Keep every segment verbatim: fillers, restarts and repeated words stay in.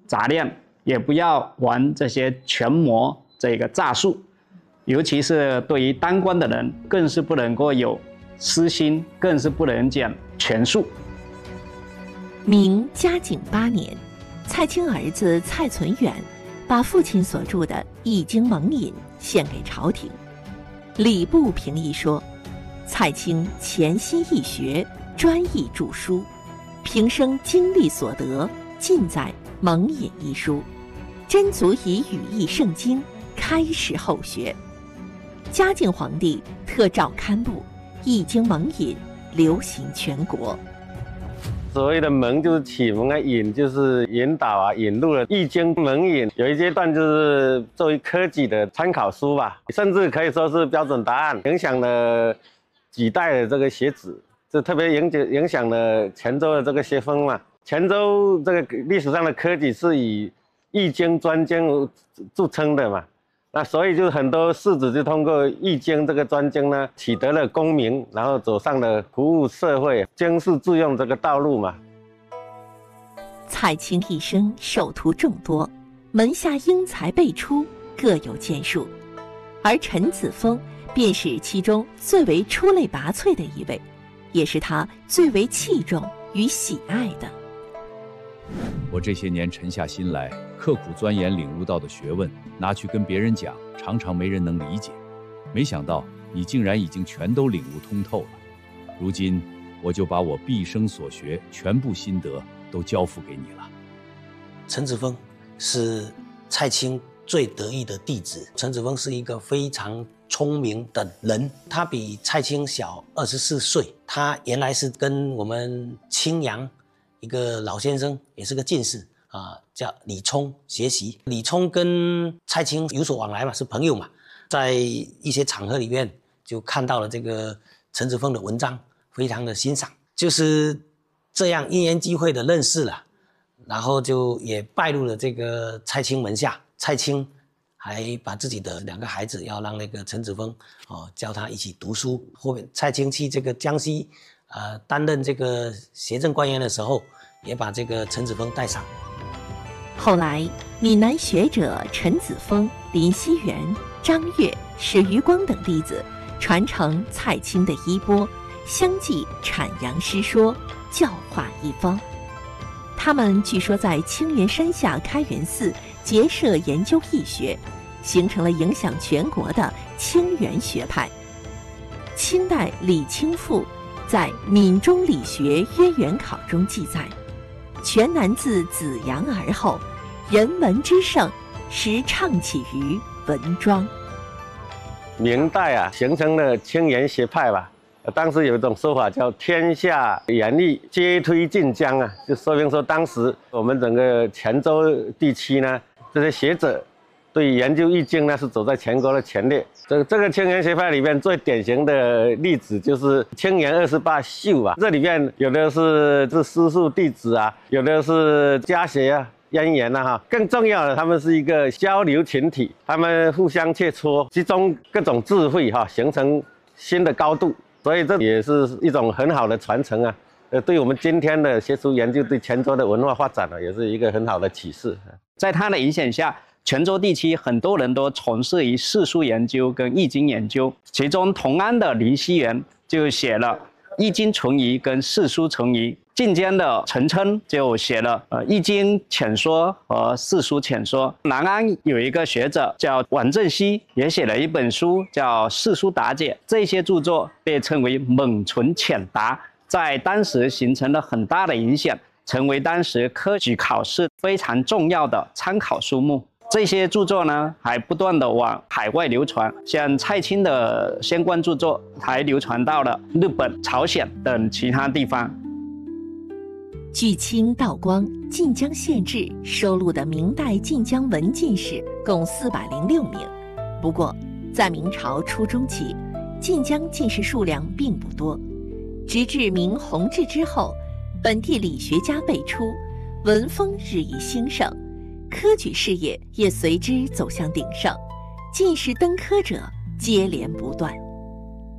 杂练，也不要玩这些权谋这个诈术，尤其是对于当官的人，更是不能够有私心，更是不能讲权术。 明嘉靖八年，蔡清儿子蔡存远把父亲所著的《易经蒙引》献给朝廷。礼部评议说，蔡清潜心易学，专意著书，平生经历所得尽在《蒙引》一书，真足以语义圣经，开始后学。嘉靖皇帝特诏刊布《易经蒙引》，流行全国。 所谓的蒙就是启蒙啊，引就是引导啊，引入了《易经蒙引》，有一阶段就是作为科举的参考书吧，甚至可以说是标准答案，影响了几代的这个学子，就特别影影响了泉州的这个学风嘛。泉州这个历史上的科举是以易经专精著称的嘛，那所以就很多士子就通过易经这个专精呢，取得了功名，然后走上了服务社会、经世致用这个道路嘛。 蔡清一生授徒众多，门下英才辈出，各有建树，而陈子峰便是其中最为出类拔萃的一位，也是他最为器重与喜爱的。 我这些年沉下心来，刻苦钻研领悟到的学问，拿去跟别人讲，常常没人能理解。没想到你竟然已经全都领悟通透了。如今我就把我毕生所学全部心得都交付给你了。 陈子峰是蔡清最得意的弟子。陈子峰是一个非常聪明的人，他比蔡清小二十四岁。他原来是跟我们青阳一个老先生，也是个进士啊，叫李聪学习。李聪跟蔡清有所往来嘛，是朋友嘛，在一些场合里面就看到了这个陈子峰的文章，非常的欣赏，就是这样因缘际会的认识了，然后就也拜入了这个蔡清门下。蔡清还把自己的两个孩子要让那个陈子峰哦教他一起读书。后面蔡清去这个江西呃担任这个协政官员的时候，也把这个陈子峰带上。 后来闽南学者陈子峰、林熙元、张悦、史余光等弟子传承蔡清的衣钵，相继阐扬诗说，教化一方。他们据说在清源山下开元寺结社研究易学，形成了影响全国的清源学派。清代李清复在《闽中理学渊源考》中记载，全南自子阳而后，人文之盛，实倡起于文庄。 明代啊，形成了清源学派吧。当时有一种说法叫天下言义，皆推晋江啊，就说明说当时我们整个泉州地区呢，这些学者对研究易经呢是走在全国的前列。这个这个清源学派里面最典型的例子就是清源二十八宿啊，这里面有的是是师叔弟子啊，有的是家学啊。渊源啊哈，更重要的，他们是一个交流群体，他们互相切磋，集中各种智慧哈，形成新的高度，所以这也是一种很好的传承啊。呃，对我们今天的学术研究，对泉州的文化发展呢，也是一个很好的启示。 在他的影响下，泉州地区很多人都从事于世书研究跟易经研究，其中同安的林熙元就写了《易经存疑》跟《世书存疑》。晋江的陈琛就写了呃《易经浅说》和《世书浅说》。南安有一个学者叫王正熙，也写了一本书叫《世书答解》。这些著作被称为猛纯浅答，在当时形成了很大的影响，成为当时科举考试非常重要的参考书目。这些著作呢，还不断的往海外流传，像蔡清的相关著作还流传到了日本、朝鲜等其他地方。 据清道光《晋江县志》收录的明代晋江文进士共四百零六名，不过在明朝初中期，晋江进士数量并不多。直至明弘治之后，本地理学家辈出，文风日益兴盛，科举事业也随之走向鼎盛，进士登科者接连不断。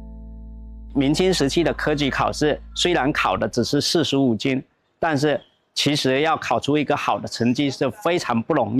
明清时期的科举考试虽然考的只是四书五经，但是其实要考出一个好的成绩是非常不容易。